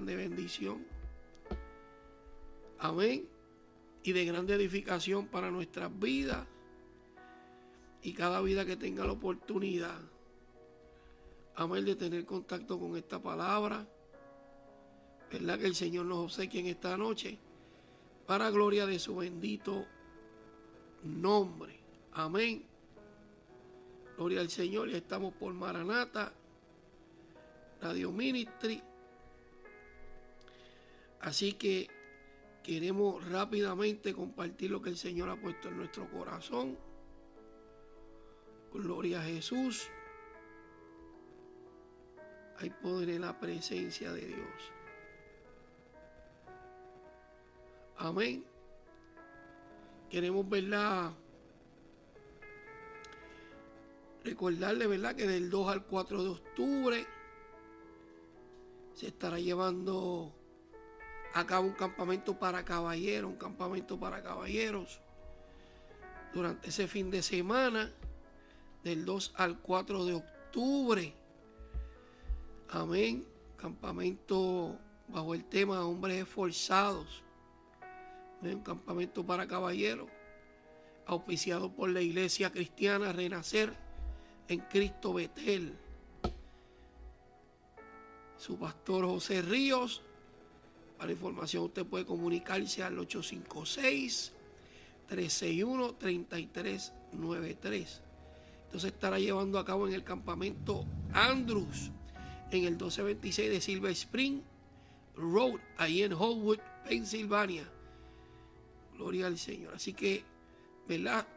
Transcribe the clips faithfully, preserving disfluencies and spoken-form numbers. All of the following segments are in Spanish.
grande bendición. Amén. Y de grande edificación para nuestras vidas. Y cada vida que tenga la oportunidad, amén, de tener contacto con esta palabra, ¿verdad? Que el Señor nos obsequie en esta noche, para gloria de su bendito nombre. Amén. Gloria al Señor. Ya estamos por Maranata Radio Ministry. Así que queremos rápidamente compartir lo que el Señor ha puesto en nuestro corazón. Gloria a Jesús. Hay poder en la presencia de Dios. Amén. Queremos, ¿verdad?, recordarle, ¿verdad?, que del dos al cuatro de octubre se estará llevando a cabo un campamento para caballeros, un campamento para caballeros durante ese fin de semana, del dos al cuatro de octubre. Amén. Campamento bajo el tema Hombres Esforzados. Un campamento para caballeros, auspiciado por la Iglesia Cristiana Renacer en Cristo Betel. Su pastor José Ríos. Para información usted puede comunicarse al ocho cinco seis, tres seis uno, tres tres nueve tres. Entonces estará llevando a cabo en el campamento Andrews, en el doce veintiséis de Silver Spring Road, ahí en Hollywood, Pensilvania. Gloria al Señor. Así que, ¿verdad?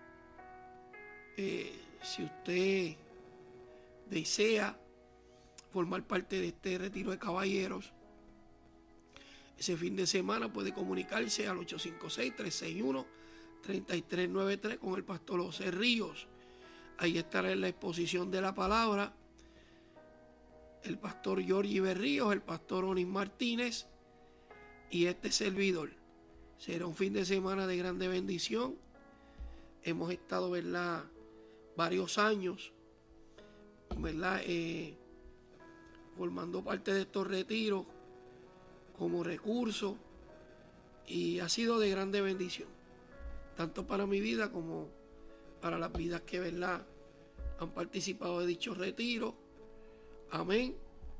Eh, si usted desea formar parte de este retiro de caballeros, ese fin de semana puede comunicarse al ocho cinco seis, tres seis uno, tres tres nueve tres con el pastor José Ríos. Ahí estará en la exposición de la palabra el pastor Jorge Berríos, el pastor Onis Martínez y este servidor. Será un fin de semana de grande bendición. Hemos estado, ¿verdad?, varios años, ¿verdad?, eh, formando parte de estos retiros como recurso, y ha sido de grande bendición, tanto para mi vida como para las vidas que, ¿verdad?, han participado de dichos retiros. Amén.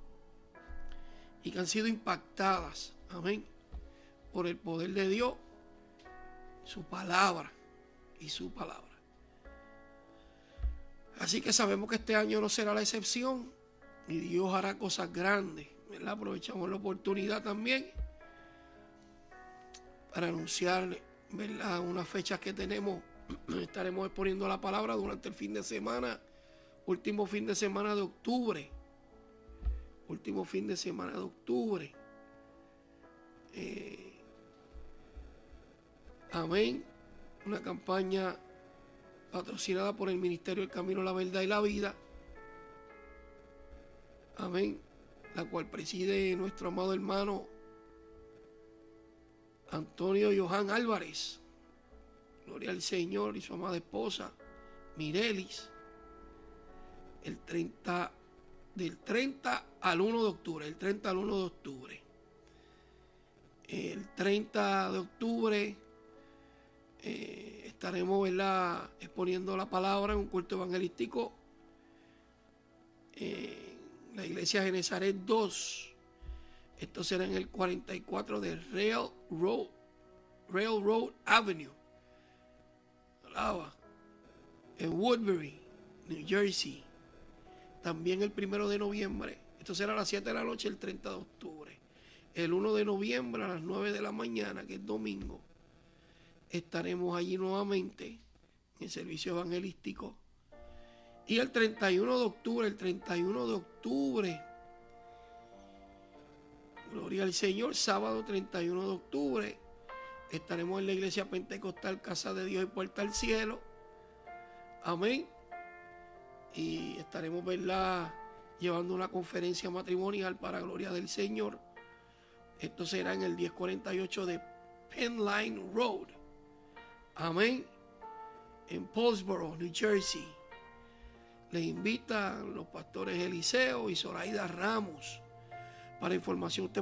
Y que han sido impactadas, amén, por el poder de Dios, su palabra y su palabra. Así que sabemos que este año no será la excepción y Dios hará cosas grandes, ¿verdad? Aprovechamos la oportunidad también para anunciar, ¿verdad?, unas fechas que tenemos. Estaremos exponiendo la palabra durante el fin de semana, último fin de semana de octubre. Último fin de semana de octubre. Eh, amén. Una campaña patrocinada por el Ministerio del Camino, la Verdad y la Vida. Amén. La cual preside nuestro amado hermano Antonio Johan Álvarez. Gloria al Señor, y su amada esposa Mirelis. El treinta, del treinta al uno de octubre. El treinta al uno de octubre. El treinta de octubre eh, estaremos, ¿verdad?, exponiendo la palabra en un culto evangelístico en la iglesia Genezaret dos. Esto será en el cuarenta y cuatro de Railroad, Railroad Avenue, Alaba, en Woodbury, New Jersey. También el primero de noviembre. Esto será a las siete de la noche, el treinta de octubre. El uno de noviembre a las nueve de la mañana, que es domingo, estaremos allí nuevamente en el servicio evangelístico. Y el treinta y uno de octubre, el treinta y uno de octubre, gloria al Señor, sábado treinta y uno de octubre, estaremos en la iglesia pentecostal Casa de Dios y Puerta al Cielo. Amén. Y estaremos, ¿verdad?, llevando una conferencia matrimonial para gloria del Señor. Esto será en el diez cuarenta y ocho de Penn Line Road. Amén. En Paulsboro, New Jersey. Les invitan los pastores Eliseo y Zoraida Ramos. Para información usted